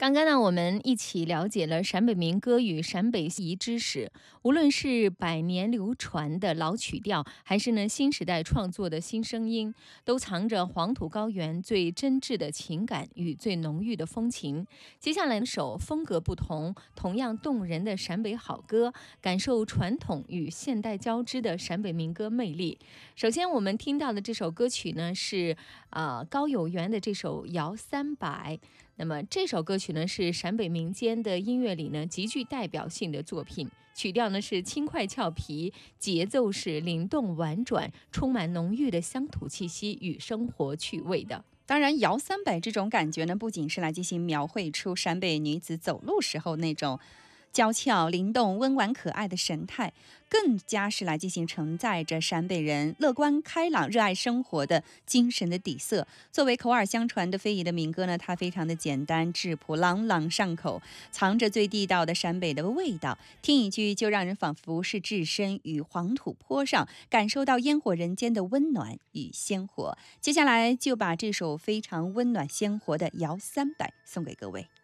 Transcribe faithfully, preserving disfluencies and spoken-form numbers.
刚刚呢，我们一起了解了陕北民歌与陕北遗之史。无论是百年流传的老曲调，还是呢新时代创作的新声音，都藏着黄土高原最真挚的情感与最浓郁的风情。接下来一首风格不同、同样动人的陕北好歌，感受传统与现代交织的陕北民歌魅力。首先，我们听到的这首歌曲呢是呃高有元的这首《摇三百》。那么这首歌曲呢，是陕北民间的音乐里呢极具代表性的作品，曲调呢是轻快俏皮，节奏是灵动婉转，充满浓郁的乡土气息与生活趣味的。 当然，摇三百这种感觉呢，不仅是来进行描绘出陕北女子走路时候那种娇俏、灵动、温婉、可爱的神态，更加是来进行承载着陕北人乐观、开朗、热爱生活的精神的底色。作为口耳相传的非遗的民歌呢，它非常的简单质朴，朗朗上口，藏着最地道的陕北的味道。听一句就让人仿佛是置身于黄土坡上，感受到烟火人间的温暖与鲜活。接下来就把这首非常温暖鲜活的《摇三百》送给各位。